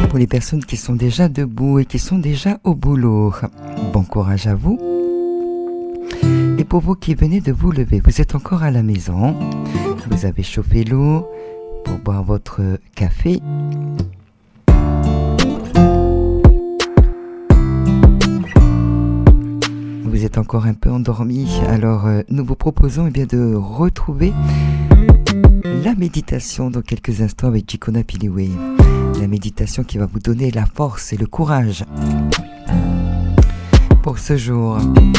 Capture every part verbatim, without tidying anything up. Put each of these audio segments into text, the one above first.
pour les personnes qui sont déjà debout et qui sont déjà au boulot. Bon courage à vous. Et pour vous qui venez de vous lever, vous êtes encore à la maison, vous avez chauffé l'eau pour boire votre café. Vous êtes encore un peu endormi, alors euh, nous vous proposons eh bien, de retrouver la méditation dans quelques instants avec Jikona Piliwe. La méditation qui va vous donner la force et le courage pour ce jour.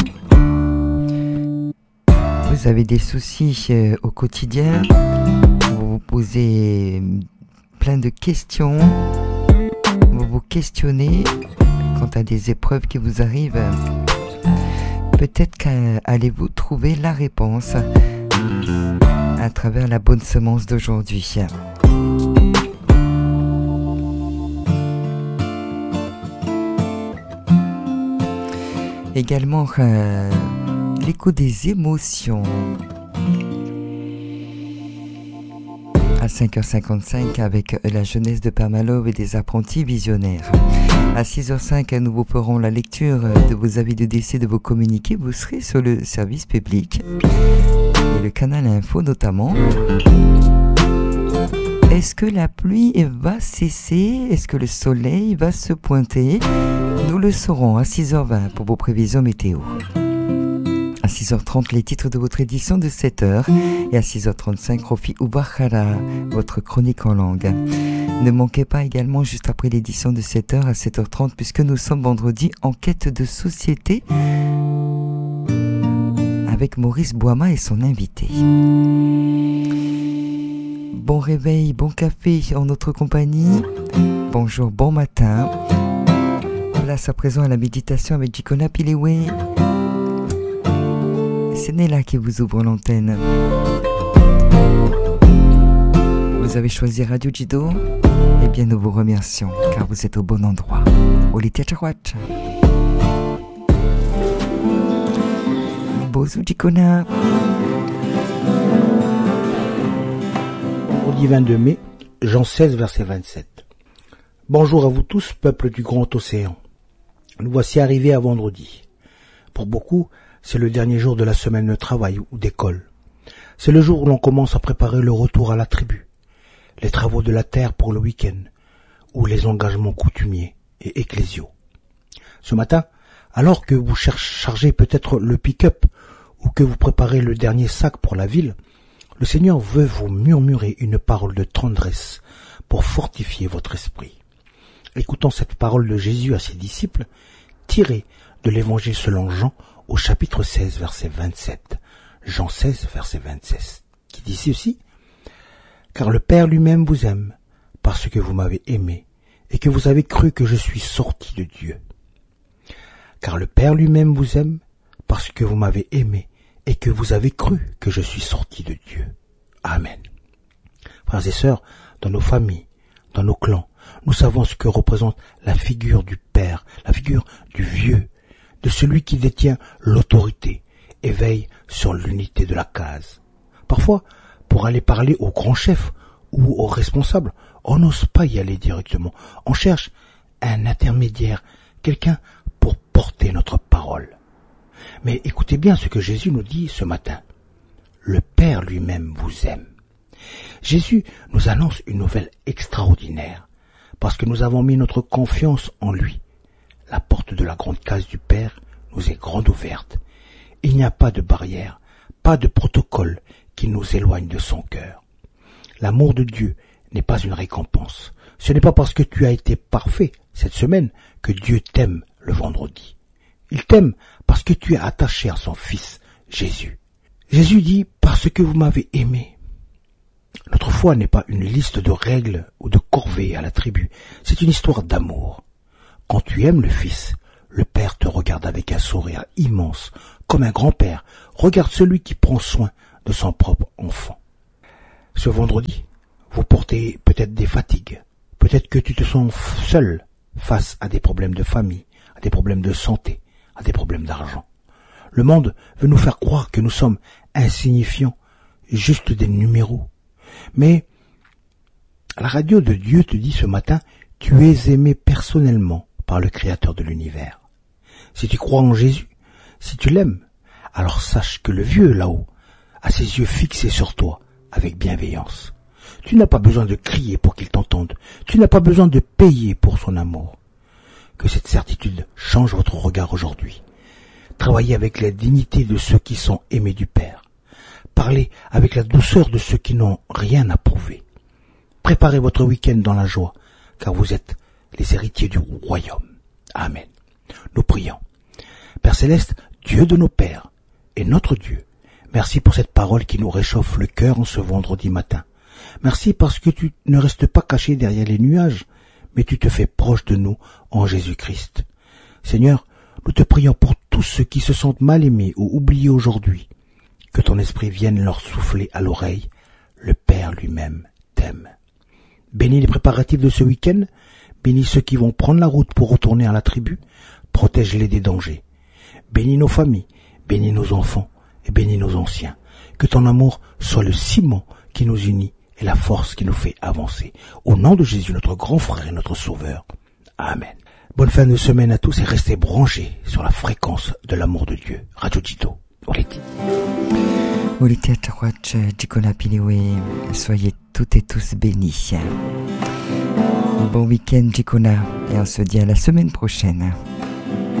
Vous avez des soucis euh, au quotidien, vous vous posez plein de questions, vous vous questionnez quant à des épreuves qui vous arrivent. Peut-être qu'allez-vous trouver la réponse à travers la bonne semence d'aujourd'hui. Également, euh, l'écho des émotions. À cinq heures cinquante-cinq avec la jeunesse de Permalove et des apprentis visionnaires. À six heures cinq, nous vous ferons la lecture de vos avis de décès, de vos communiqués. Vous serez sur le service public et le canal info notamment. Est-ce que la pluie va cesser? Est-ce que le soleil va se pointer? Nous le saurons à six heures vingt pour vos prévisions météo. À six heures trente, les titres de votre édition de sept heures. Et à six heures trente-cinq, Rofi Ubachara, votre chronique en langue. Ne manquez pas également, juste après l'édition de sept heures, à sept heures trente, puisque nous sommes vendredi, Enquête de société, avec Maurice Boima et son invité. Bon réveil, bon café en notre compagnie. Bonjour, bon matin. Place à présent à la méditation avec Jikona Piliwe. C'est Néla qui vous ouvre l'antenne. Vous avez choisi Radio Jido? Eh bien, nous vous remercions, car vous êtes au bon endroit. Olitia Chawat. Bozu Jikona. Vendredi vingt-deux mai, Jean seize, verset vingt-sept. Bonjour à vous tous, peuple du grand océan. Nous voici arrivés à vendredi. Pour beaucoup, c'est le dernier jour de la semaine de travail ou d'école. C'est le jour où l'on commence à préparer le retour à la tribu, les travaux de la terre pour le week-end, ou les engagements coutumiers et ecclésiaux. Ce matin, alors que vous chargez peut-être le pick-up ou que vous préparez le dernier sac pour la ville, le Seigneur veut vous murmurer une parole de tendresse pour fortifier votre esprit. Écoutons cette parole de Jésus à ses disciples, tirée de l'évangile selon Jean, au chapitre seize, verset vingt-sept. Jean seize, verset vingt-sept, qui dit ceci: « Car le Père lui-même vous aime, parce que vous m'avez aimé, et que vous avez cru que je suis sorti de Dieu. Car le Père lui-même vous aime, parce que vous m'avez aimé, et que vous avez cru que je suis sorti de Dieu. » Amen. Frères et sœurs, dans nos familles, dans nos clans, nous savons ce que représente la figure du Père, la figure du vieux, de celui qui détient l'autorité et veille sur l'unité de la case. Parfois, pour aller parler au grand chef ou au responsable, on n'ose pas y aller directement. On cherche un intermédiaire, quelqu'un pour porter notre parole. Mais écoutez bien ce que Jésus nous dit ce matin. Le Père lui-même vous aime. Jésus nous annonce une nouvelle extraordinaire, parce que nous avons mis notre confiance en lui. La porte de la grande case du Père nous est grande ouverte. Il n'y a pas de barrière, pas de protocole qui nous éloigne de son cœur. L'amour de Dieu n'est pas une récompense. Ce n'est pas parce que tu as été parfait cette semaine que Dieu t'aime le vendredi. Il t'aime parce que tu es attaché à son Fils, Jésus. Jésus dit « parce que vous m'avez aimé ». Notre foi n'est pas une liste de règles ou de corvées à la tribu. C'est une histoire d'amour. Quand tu aimes le Fils, le Père te regarde avec un sourire immense, comme un grand-père regarde celui qui prend soin de son propre enfant. Ce vendredi, vous portez peut-être des fatigues, peut-être que tu te sens seul face à des problèmes de famille, à des problèmes de santé, à des problèmes d'argent. Le monde veut nous faire croire que nous sommes insignifiants, juste des numéros. Mais la radio de Dieu te dit ce matin tu es aimé personnellement par le Créateur de l'univers. Si tu crois en Jésus, si tu l'aimes, alors sache que le vieux là-haut a ses yeux fixés sur toi avec bienveillance. Tu n'as pas besoin de crier pour qu'il t'entende. Tu n'as pas besoin de payer pour son amour. Que cette certitude change votre regard aujourd'hui. Travaillez avec la dignité de ceux qui sont aimés du Père. Parlez avec la douceur de ceux qui n'ont rien à prouver. Préparez votre week-end dans la joie, car vous êtes les héritiers du royaume. Amen. Nous prions. Père Céleste, Dieu de nos pères et notre Dieu, merci pour cette parole qui nous réchauffe le cœur en ce vendredi matin. Merci parce que tu ne restes pas caché derrière les nuages, mais tu te fais proche de nous en Jésus-Christ. Seigneur, nous te prions pour tous ceux qui se sentent mal aimés ou oubliés aujourd'hui. Que ton esprit vienne leur souffler à l'oreille. Le Père lui-même t'aime. Bénis les préparatifs de ce week-end. Bénis ceux qui vont prendre la route pour retourner à la tribu. Protège-les des dangers. Bénis nos familles. Bénis nos enfants. Et bénis nos anciens. Que ton amour soit le ciment qui nous unit et la force qui nous fait avancer. Au nom de Jésus, notre grand frère et notre sauveur. Amen. Bonne fin de semaine à tous et restez branchés sur la fréquence de l'amour de Dieu. Radio Gito. Oleti. Oleti Atawach, Djikona Pilewe. Soyez toutes et tous bénis. Bon week-end, Djikona. Et on se dit à la semaine prochaine.